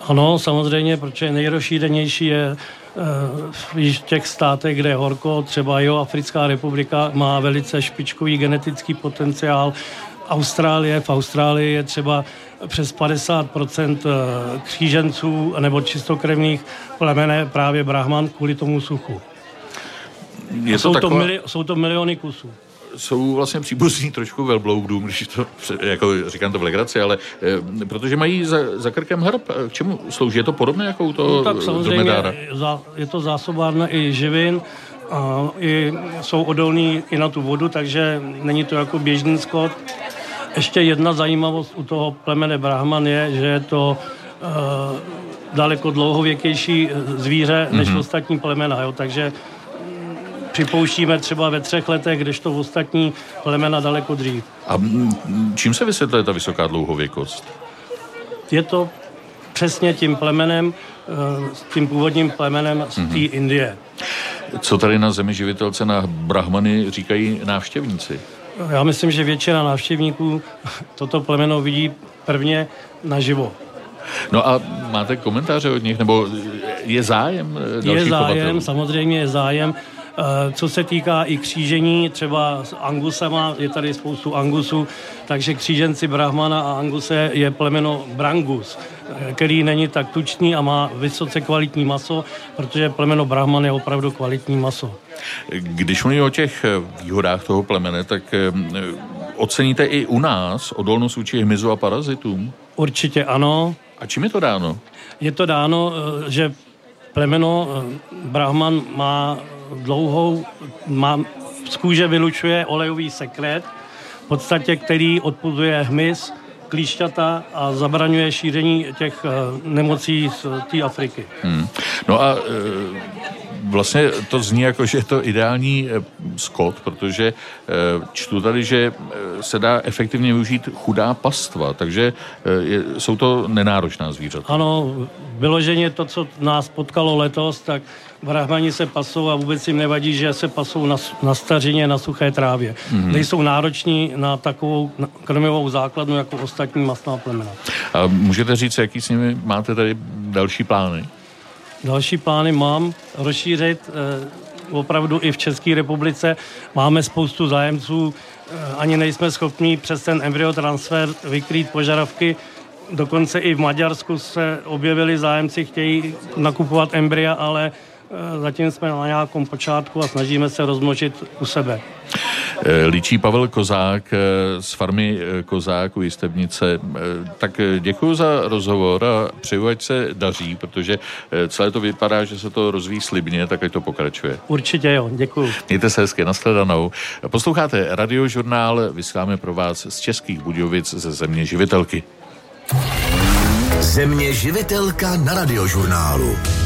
Ano, samozřejmě, protože nejrozšířenější je v těch státech, kde je horko, třeba Jihoafrická republika má velice špičkový genetický potenciál. V Austrálii je třeba přes 50% kříženců nebo čistokrevných plemene právě brahman kvůli tomu suchu. Jsou to miliony kusů. Jsou vlastně příbuzní trošku velbloudům, když to, jako říkám to v legraci, ale protože mají za krkem hrb. K čemu slouží? Je to podobné jako u toho tak samozřejmě dromedára? Je to zásobárna i živin, a jsou odolní i na tu vodu, takže není to jako běžný skot. Ještě jedna zajímavost u toho plemene brahman je, že je to daleko dlouhověkější zvíře než ostatní plemena, jo? Takže připouštíme třeba ve 3 letech, kdežto v ostatní plemena daleko dřív. A čím se vysvětluje ta vysoká dlouhověkost? Je to přesně tím plemenem, tím původním plemenem z té Indie. Co tady na Zemi živitelce na brahmany říkají návštěvníci? Já myslím, že většina návštěvníků toto plemeno vidí prvně naživo. No a máte komentáře od nich, nebo je zájem dalších chovatelů? Samozřejmě je zájem. Co se týká i křížení, třeba s angusama, je tady spoustu angusů, takže kříženci brahmana a anguse je plemeno brangus, který není tak tučný a má vysoce kvalitní maso, protože plemeno brahman je opravdu kvalitní maso. Když mluví o těch výhodách toho plemene, tak oceníte i u nás odolnost vůči hmyzu a parazitům? Určitě ano. A čím je to dáno? Je to dáno, že plemeno brahman má z kůže vylučuje olejový sekret, v podstatě který odpuzuje hmyz, klíšťata a zabraňuje šíření těch nemocí z té Afriky. No a vlastně to zní jako, že je to ideální skot, protože čtu tady, že se dá efektivně využít chudá pastva, takže jsou to nenáročná zvířata. Ano, vyloženě to, co nás potkalo letos, tak brahmani se pasou a vůbec jim nevadí, že se pasou na stařině, na suché trávě. Nejsou nároční na takovou krmivou základnu jako ostatní masná plemena. A můžete říct, jaký s nimi máte tady další plány? Další plány mám rozšířit opravdu i v České republice. Máme spoustu zájemců, ani nejsme schopni přes ten embryotransfer vykrýt požadavky. Dokonce i v Maďarsku se objevili zájemci, chtějí nakupovat embrya, ale zatím jsme na nějakém počátku a snažíme se rozmnožit u sebe. Líčí Pavel Kozák z farmy Kozák u Jistebnice. Tak děkuji za rozhovor a přeju, ať se daří, protože celé to vypadá, že se to rozvíjí slibně, tak ať to pokračuje. Určitě jo, děkuji. Mějte se hezky, nashledanou. Posloucháte Radiožurnál, vysíláme pro vás z Českých Budějovic ze Země živitelky. Země živitelka na Radiožurnálu.